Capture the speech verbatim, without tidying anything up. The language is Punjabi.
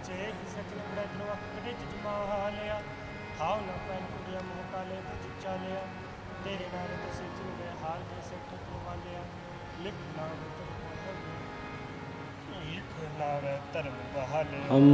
ਸੱਚੇ ਕੀ ਸੱਚ ਨੂੰ ਬੜਾ ਦਿਨੋਂ ਅੱਖ ਦੇ ਚ ਜਮਾ ਲਿਆ ਖਾਓ ਨਾ ਪੈਨ ਕੁੜੀਆਂ ਮੂੰਹ ਕਾਲੇ ਤੇ ਚਿੱਚਾ ਲਿਆ ਤੇਰੇ ਨਾਲ ਤੇ ਸਿੱਚ ਨੂੰ ਗਏ ਹਾਲ ਦੇ ਸਿੱਟ ਤੋਂ ਲਿਆ ਲਿਖਣਾ ਲਿਖਣਾ ਧਰਮ ਬਹਾਲੇ